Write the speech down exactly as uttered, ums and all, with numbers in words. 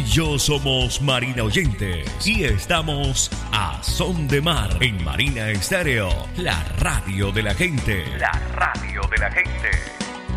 y yo somos Marina Oyentes y estamos a Son de Mar en Marina Estéreo, la radio de la gente. La radio de la gente.